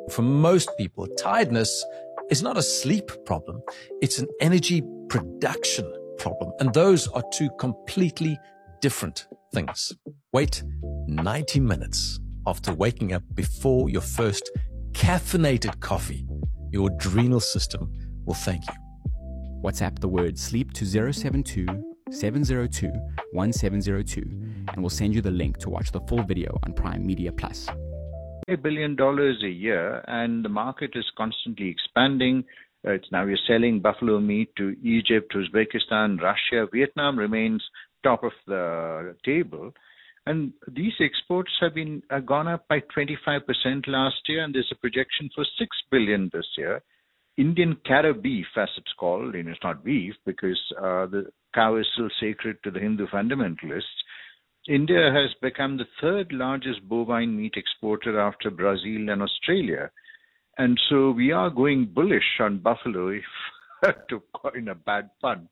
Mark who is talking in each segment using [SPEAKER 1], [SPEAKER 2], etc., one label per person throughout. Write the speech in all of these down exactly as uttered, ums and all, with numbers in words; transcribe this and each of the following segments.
[SPEAKER 1] For most people, tiredness is not a sleep problem. It's an energy production problem. And those are two completely different things. Wait ninety minutes after waking up before your first caffeinated coffee. Your adrenal system will thank you.
[SPEAKER 2] WhatsApp the word sleep to zero seven two, seven zero two, one seven zero two and we'll send you the link to watch the full video on Prime Media Plus.
[SPEAKER 3] A billion dollars a year, and the market is constantly expanding. Uh, it's now we're selling buffalo meat to Egypt, Uzbekistan, Russia. Vietnam remains top of the table, and these exports have been uh, gone up by twenty-five percent last year, and there's a projection for six billion this year. Indian cattle beef, as it's called, and it's not beef because uh, the cow is still sacred to the Hindu fundamentalists. India has become the third largest bovine meat exporter after Brazil and Australia. And so we are going bullish on buffalo, if to coin a bad pun.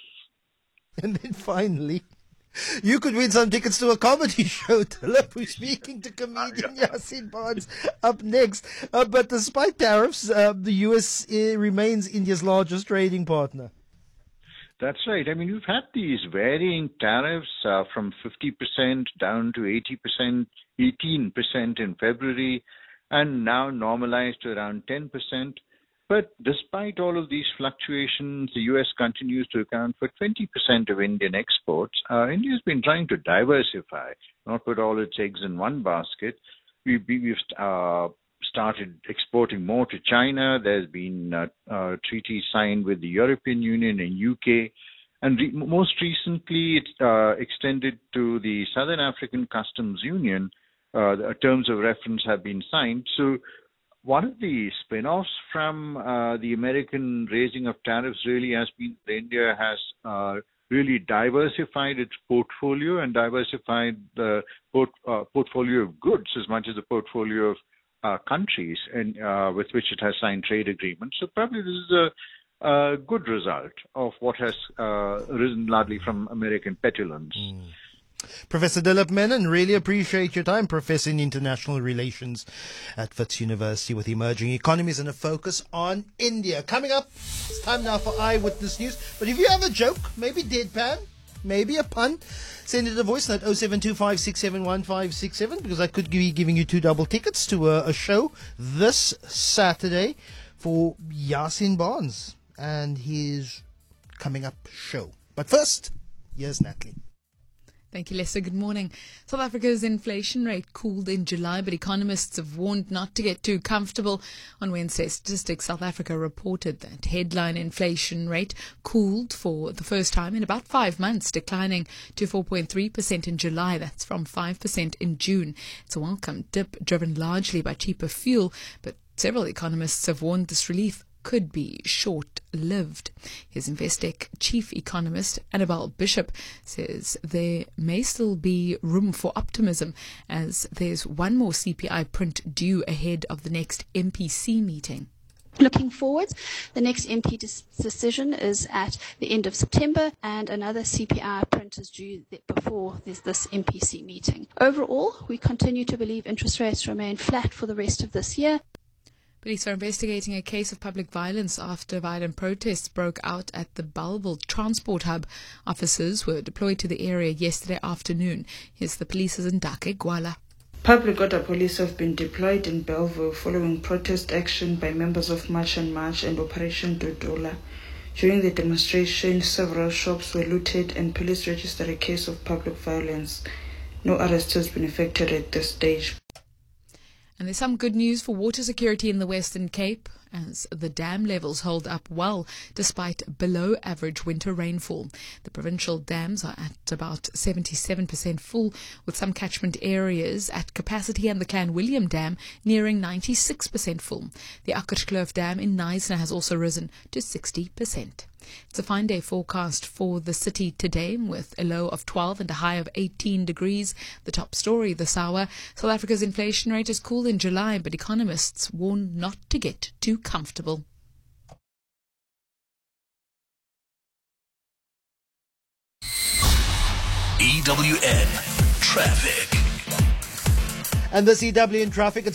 [SPEAKER 4] And then finally, you could win some tickets to a comedy show, Dilip. We're speaking to comedian Yasin Barnes up next. Uh, but despite tariffs, uh, the U S uh, remains India's largest trading partner.
[SPEAKER 3] That's right. I mean, we've had these varying tariffs uh, from fifty percent down to eighty percent, eighteen percent in February, and now normalized to around ten percent. But despite all of these fluctuations, the U S continues to account for twenty percent of Indian exports. Uh, India's been trying to diversify, not put all its eggs in one basket. We've, we've uh, started exporting more to China. There's been uh, uh, treaties signed with the European Union and U K. And re- most recently, it's uh, extended to the Southern African Customs Union. Uh, the terms of reference have been signed. So one of the spin-offs from uh, the American raising of tariffs really has been that India has uh, really diversified its portfolio and diversified the port- uh, portfolio of goods as much as the portfolio of Uh, countries and uh, with which it has signed trade agreements. So probably this is a, a good result of what has uh, arisen largely from American petulance.
[SPEAKER 4] Mm. Professor Dilip Menon, really appreciate your time. Professor in International Relations at Wits University with emerging economies and a focus on India. Coming up, it's time now for Eyewitness News. But if you have a joke, maybe deadpan, maybe a pun, send it a voice note oh seven two five six seven one five six seven because I could be giving you two double tickets to a, a show this Saturday for Yasin Barnes and his coming up show. But first, here's Natalie.
[SPEAKER 5] Thank you, Lester. Good morning. South Africa's inflation rate cooled in July, but economists have warned not to get too comfortable. On Wednesday, Statistics South Africa reported that headline inflation rate cooled for the first time in about five months, declining to four point three percent in July. That's from five percent in June. It's a welcome dip driven largely by cheaper fuel, but several economists have warned this relief could be short-lived. His Investec chief economist, Annabelle Bishop, says there may still be room for optimism as there's one more C P I print due ahead of the next M P C meeting.
[SPEAKER 6] Looking forward, the next M P decision is at the end of September and another C P I print is due before there's this M P C meeting. Overall, we continue to believe interest rates remain flat for the rest of this year.
[SPEAKER 5] Police are investigating a case of public violence after violent protests broke out at the Bellville transport hub. Officers were deployed to the area yesterday afternoon. Here's the police's Ndake Gwala.
[SPEAKER 7] Public order police have been deployed in Bellville following protest action by members of March and March and Operation Dodola. During the demonstration, several shops were looted and police registered a case of public violence. No arrest has been effected at this stage.
[SPEAKER 5] And there's some good news for water security in the Western Cape as the dam levels hold up well despite below average winter rainfall. The provincial dams are at about seventy-seven percent full, with some catchment areas at capacity and the Clan William Dam nearing ninety-six percent full. The Akkerkloof Dam in Knysna has also risen to sixty percent. It's a fine day forecast for the city today with a low of twelve and a high of eighteen degrees. The top story this hour, South Africa's inflation rate is cooled in July, but economists warn not to get too comfortable.
[SPEAKER 8] E W N Traffic.
[SPEAKER 4] And this E W N Traffic.